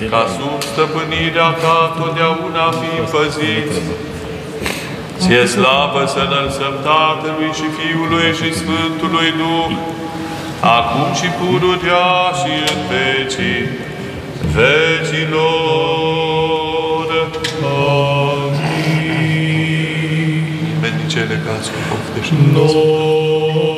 ca sub stăpânirea ta totdeauna fim păziți. Ție slavă să înălțăm Tatălui și Fiului și Sfântului Duh, acum și pururea și în vecii vecilor. Amin. Medicele ca să poftești.